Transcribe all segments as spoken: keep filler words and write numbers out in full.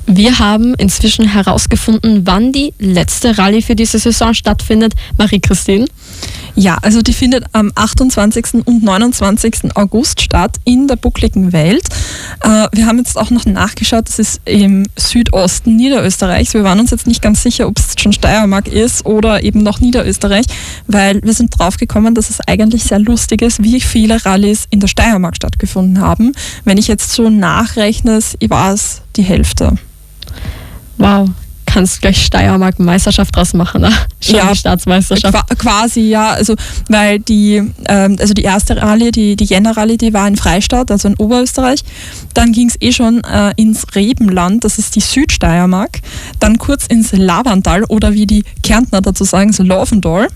Wir haben inzwischen herausgefunden, wann die letzte Rallye für diese Saison stattfindet. Marie-Christine? Ja, also die findet am achtundzwanzigsten und neunundzwanzigsten August statt in der buckligen Welt. Äh, wir haben jetzt auch noch nachgeschaut, das ist im Südosten Niederösterreichs. Wir waren uns jetzt nicht ganz sicher, ob es schon Steiermark ist oder eben noch Niederösterreich, weil wir sind drauf gekommen, dass es eigentlich sehr lustig ist, wie viele Rallyes in der Steiermark stattgefunden haben. Wenn ich jetzt so nachrechne, war es die Hälfte. Wow. Kannst gleich Steiermark-Meisterschaft draus machen, ne? Schon ja, die Staatsmeisterschaft. Qua- quasi, ja. Also, weil die, ähm, also die erste Rallye, die, die Jänner-Rallye, die war in Freistadt, also in Oberösterreich. Dann ging es eh schon äh, ins Rebenland, das ist die Südsteiermark. Dann kurz ins Lavandal oder wie die Kärntner dazu sagen, so Laufendal.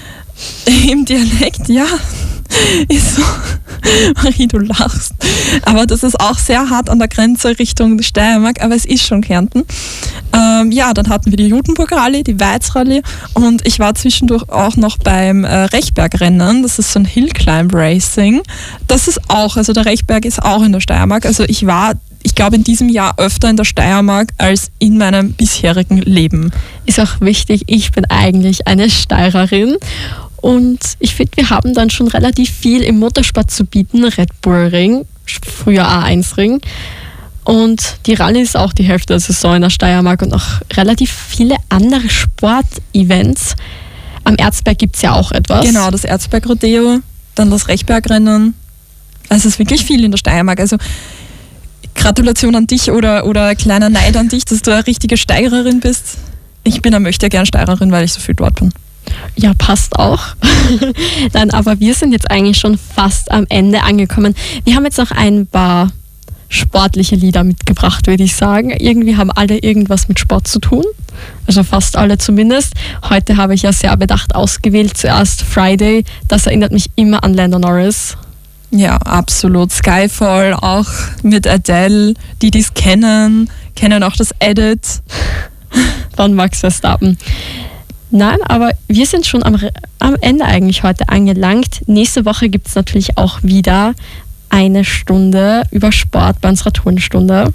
Im Dialekt, ja. Ist so. Marie, du lachst. Aber das ist auch sehr hart an der Grenze Richtung Steiermark, aber es ist schon Kärnten. Ähm, ja, dann hatten wir die Judenburg-Rallye, die Weiz-Rallye und ich war zwischendurch auch noch beim äh, Rechberg-Rennen. Das ist so ein Hill-Climb-Racing. Das ist auch, also der Rechberg ist auch in der Steiermark. Also ich war, ich glaube, in diesem Jahr öfter in der Steiermark als in meinem bisherigen Leben. Ist auch wichtig, ich bin eigentlich eine Steirerin. Und ich finde, wir haben dann schon relativ viel im Motorsport zu bieten. Red Bull Ring, früher A eins Ring. Und die Rallye ist auch die Hälfte der Saison in der Steiermark und auch relativ viele andere Sportevents. Am Erzberg gibt es ja auch etwas. Genau, das Erzberg-Rodeo, dann das Rechbergrennen. Also es ist wirklich viel in der Steiermark. Also Gratulation an dich oder, oder kleiner Neid an dich, dass du eine richtige Steirerin bist. Ich bin eine Möchte-gern-Steirerin, weil ich so viel dort bin. Ja, passt auch. Dann, aber wir sind jetzt eigentlich schon fast am Ende angekommen. Wir haben jetzt noch ein paar sportliche Lieder mitgebracht, würde ich sagen. Irgendwie haben alle irgendwas mit Sport zu tun. Also fast alle zumindest. Heute habe ich ja sehr bedacht ausgewählt. Zuerst Friday. Das erinnert mich immer an Lando Norris. Ja, absolut. Skyfall auch mit Adele. Die, die es kennen, kennen auch das Edit von Max Verstappen. Nein, aber wir sind schon am, am Ende eigentlich heute angelangt. Nächste Woche gibt es natürlich auch wieder eine Stunde über Sport bei unserer Turnstunde.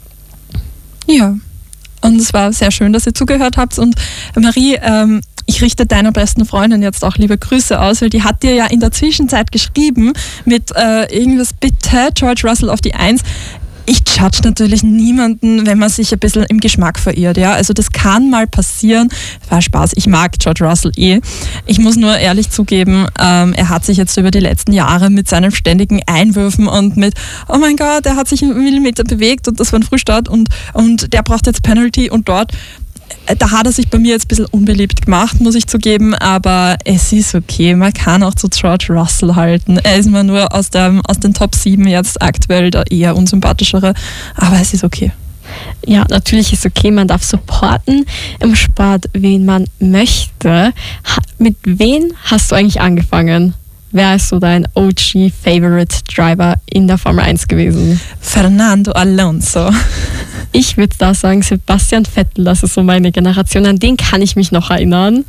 Ja, und es war sehr schön, dass ihr zugehört habt. Und Marie, ähm, ich richte deiner besten Freundin jetzt auch liebe Grüße aus, weil die hat dir ja in der Zwischenzeit geschrieben mit äh, irgendwas, bitte George Russell auf die Eins. Ich judge natürlich niemanden, wenn man sich ein bisschen im Geschmack verirrt. Ja? Also das kann mal passieren. War Spaß, ich mag George Russell eh. Ich muss nur ehrlich zugeben, ähm, er hat sich jetzt über die letzten Jahre mit seinen ständigen Einwürfen und mit, oh mein Gott, er hat sich einen Millimeter bewegt und das war ein Frühstart und, und der braucht jetzt Penalty und dort. Da hat er sich bei mir jetzt ein bisschen unbeliebt gemacht, muss ich zugeben, aber es ist okay. Man kann auch zu George Russell halten. Er ist mir nur aus, dem, aus den Top sieben jetzt aktuell der eher unsympathischere, aber es ist okay. Ja, natürlich ist okay, man darf supporten im Sport, wen man möchte. Ha- mit wem hast du eigentlich angefangen? Wer ist so dein O G-Favorite-Driver in der Formel eins gewesen? Fernando Alonso. Ich würde da sagen Sebastian Vettel, das ist so meine Generation, an den kann ich mich noch erinnern.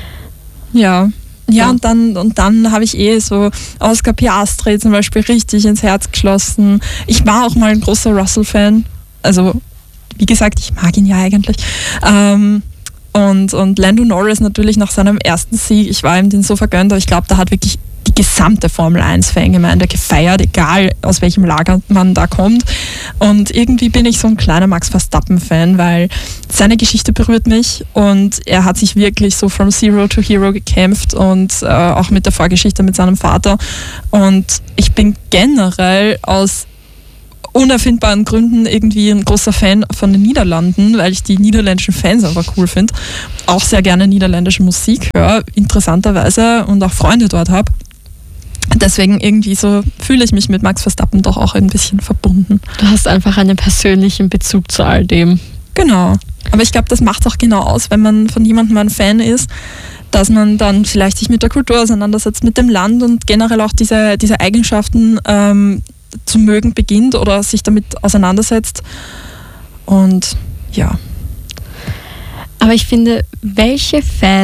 Ja, ja, ja. und dann, und dann habe ich eh so Oscar Piastri zum Beispiel richtig ins Herz geschlossen. Ich war auch mal ein großer Russell-Fan, also wie gesagt, ich mag ihn ja eigentlich. Ähm, und, und Lando Norris natürlich nach seinem ersten Sieg, ich war ihm den so vergönnt, aber ich glaube, da hat wirklich die gesamte Formel eins Fangemeinde gefeiert, egal aus welchem Lager man da kommt. Und irgendwie bin ich so ein kleiner Max Verstappen-Fan, weil seine Geschichte berührt mich und er hat sich wirklich so from Zero to Hero gekämpft und äh, auch mit der Vorgeschichte mit seinem Vater. Und ich bin generell aus unerfindbaren Gründen irgendwie ein großer Fan von den Niederlanden, weil ich die niederländischen Fans einfach cool finde. Auch sehr gerne niederländische Musik höre, interessanterweise, und auch Freunde dort habe. Deswegen irgendwie so fühle ich mich mit Max Verstappen doch auch ein bisschen verbunden. Du hast einfach einen persönlichen Bezug zu all dem. Genau. Aber ich glaube, das macht es auch genau aus, wenn man von jemandem ein Fan ist, dass man dann vielleicht sich mit der Kultur auseinandersetzt, mit dem Land und generell auch diese, diese Eigenschaften ähm, zu mögen beginnt oder sich damit auseinandersetzt. Und ja. Aber ich finde, welche Fan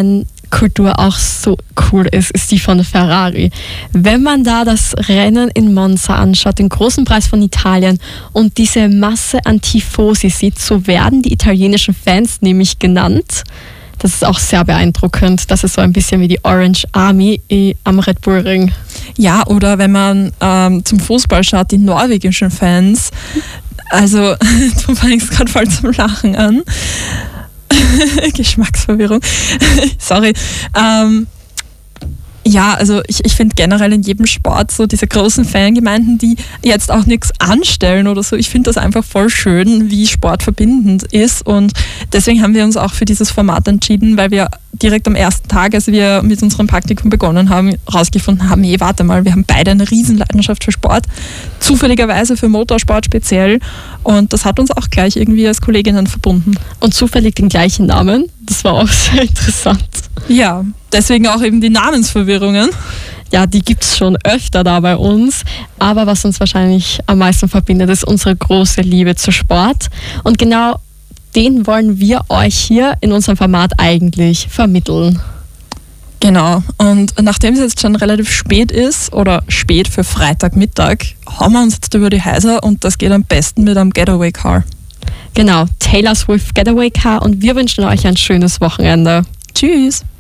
Kultur auch so cool ist, ist die von Ferrari. Wenn man da das Rennen in Monza anschaut, den großen Preis von Italien und diese Masse an Tifosi sieht, so werden die italienischen Fans nämlich genannt. Das ist auch sehr beeindruckend. Das ist so ein bisschen wie die Orange Army am Red Bull Ring. Ja, oder wenn man ähm, zum Fußball schaut, die norwegischen Fans. Also, du fängst gerade voll zum Lachen an. Geschmacksverwirrung. Sorry. Ähm, ja, also ich, ich finde generell in jedem Sport so diese großen Fangemeinden, die jetzt auch nichts anstellen oder so. Ich finde das einfach voll schön, wie Sport verbindend ist, und deswegen haben wir uns auch für dieses Format entschieden, weil wir direkt am ersten Tag, als wir mit unserem Praktikum begonnen haben, rausgefunden haben, hey, warte mal, wir haben beide eine Riesenleidenschaft für Sport, zufälligerweise für Motorsport speziell, und das hat uns auch gleich irgendwie als Kolleginnen verbunden. Und zufällig den gleichen Namen, das war auch sehr interessant. Ja, deswegen auch eben die Namensverwirrungen. Ja, die gibt es schon öfter da bei uns, aber was uns wahrscheinlich am meisten verbindet, ist unsere große Liebe zu Sport, und genau den wollen wir euch hier in unserem Format eigentlich vermitteln. Genau, und nachdem es jetzt schon relativ spät ist, oder spät für Freitagmittag, hauen wir uns jetzt über die Häuser, und das geht am besten mit einem Getaway Car. Genau, Taylor Swift Getaway Car, und wir wünschen euch ein schönes Wochenende. Tschüss!